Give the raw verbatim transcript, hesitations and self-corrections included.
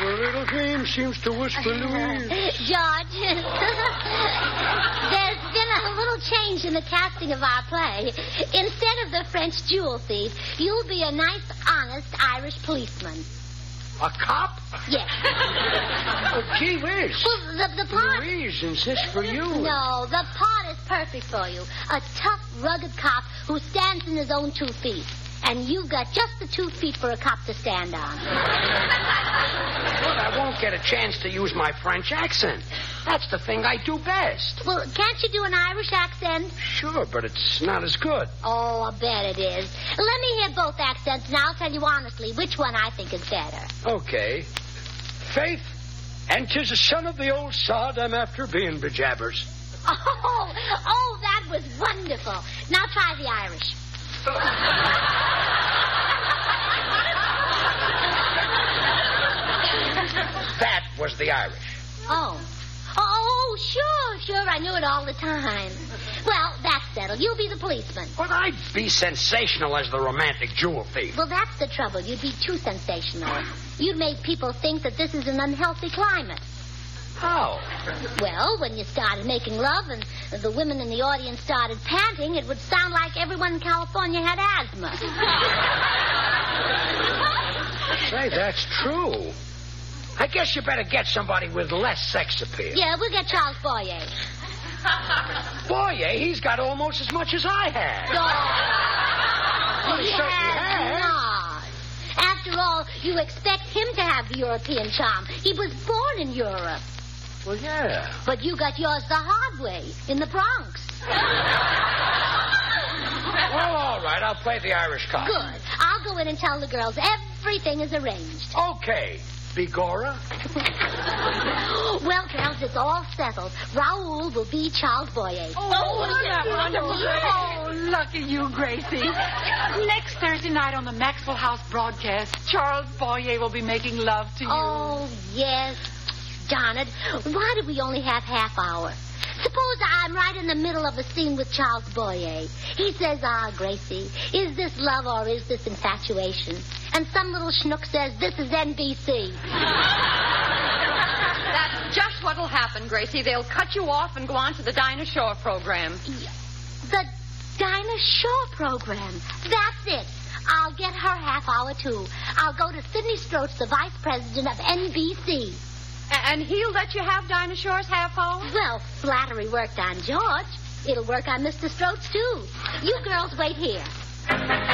Every little dream seems to whisper Louise. George, there's been a little change in the casting of our play. Instead of the French jewel thief, you'll be a nice, honest Irish policeman. A cop? Yes. Oh, gee whiz. Well, the, the part... Louise insists for you. No, the part is perfect for you. A tough, rugged cop who stands in his own two feet. And you've got just the two feet for a cop to stand on. But I won't get a chance to use my French accent. That's the thing I do best. Well, can't you do an Irish accent? Sure, but it's not as good. Oh, I bet it is. Let me hear both accents, and I'll tell you honestly which one I think is better. Okay. Faith, and 'tis the son of the old sod I'm after being bejabbers. Oh, oh, that was wonderful. Now try the Irish. That was the Irish. Oh. Oh, sure, sure. I knew it all the time. Well, that's settled. You'll be the policeman. But I'd be sensational as the romantic jewel thief. Well, that's the trouble. You'd be too sensational. You'd make people think that this is an unhealthy climate. How? Well, when you started making love and the women in the audience started panting, it would sound like everyone in California had asthma. Say, that's true. I guess you better get somebody with less sex appeal. Yeah, we'll get Charles Boyer. Boyer, he's got almost as much as I had. Oh, Well, he certainly has. not. After all, you expect him to have the European charm. He was born in Europe. Well, yeah. But you got yours the hard way, in the Bronx. Well, all right, I'll play the Irish cop. Good. I'll go in and tell the girls everything is arranged. Okay. Begorra? Well, girls, it's all settled. Raoul will be Charles Boyer. Oh, isn't that wonderful? Oh, lucky you, Gracie. Next Thursday night on the Maxwell House broadcast, Charles Boyer will be making love to you. Oh, yes. Darn it. Why do we only have half hour? Suppose I'm right in the middle of a scene with Charles Boyer. He says, ah, Gracie, is this love or is this infatuation? And some little schnook says, this is N B C. That's just what'll happen, Gracie. They'll cut you off and go on to the Dinah Shore program. The Dinah Shore program. That's it. I'll get her half hour, too. I'll go to Sidney Stroach, the vice president of N B C. And he'll let you have Dinah Shore's half hour? Well, flattery worked on George. It'll work on Mister Stroach, too. You girls wait here.